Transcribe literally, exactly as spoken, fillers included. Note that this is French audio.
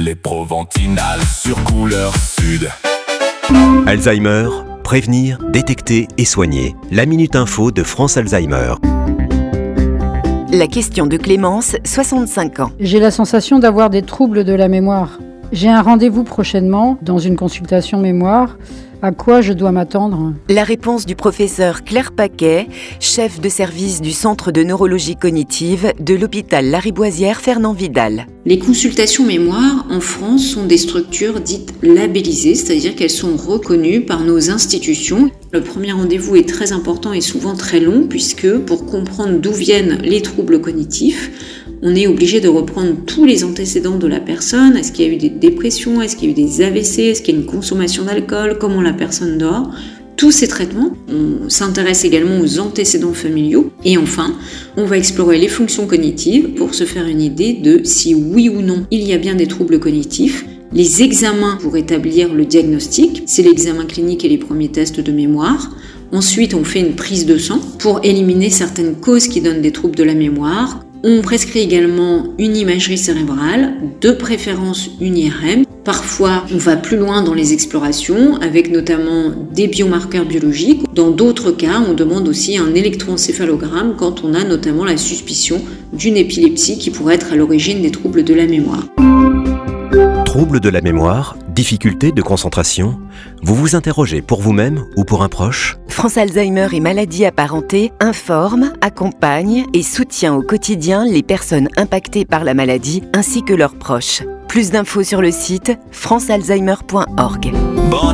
les Proventinales sur Couleur Sud. Alzheimer, prévenir, détecter et soigner. La Minute Info de France Alzheimer. La question de Clémence, soixante-cinq ans. J'ai la sensation d'avoir des troubles de la mémoire. J'ai un rendez-vous prochainement dans une consultation mémoire. À quoi je dois m'attendre ? La réponse du professeur Claire Paquet, chef de service du Centre de neurologie cognitive de l'hôpital Lariboisière Fernand Vidal. Les consultations mémoire en France sont des structures dites labellisées, c'est-à-dire qu'elles sont reconnues par nos institutions. Le premier rendez-vous est très important et souvent très long puisque pour comprendre d'où viennent les troubles cognitifs, on est obligé de reprendre tous les antécédents de la personne. Est-ce qu'il y a eu des dépressions ? Est-ce qu'il y a eu des A V C ? Est-ce qu'il y a une consommation d'alcool ? Comment la personne dort ? Tous ces traitements, on s'intéresse également aux antécédents familiaux. Et enfin, on va explorer les fonctions cognitives pour se faire une idée de si oui ou non il y a bien des troubles cognitifs. Les examens pour établir le diagnostic, c'est l'examen clinique et les premiers tests de mémoire. Ensuite, on fait une prise de sang pour éliminer certaines causes qui donnent des troubles de la mémoire. On prescrit également une imagerie cérébrale, de préférence une I R M. Parfois, on va plus loin dans les explorations, avec notamment des biomarqueurs biologiques. Dans d'autres cas, on demande aussi un électroencéphalogramme quand on a notamment la suspicion d'une épilepsie qui pourrait être à l'origine des troubles de la mémoire. Troubles de la mémoire, difficultés de concentration, vous vous interrogez pour vous-même ou pour un proche ? France Alzheimer et maladies apparentées informe, accompagne et soutient au quotidien les personnes impactées par la maladie ainsi que leurs proches. Plus d'infos sur le site france alzheimer point org.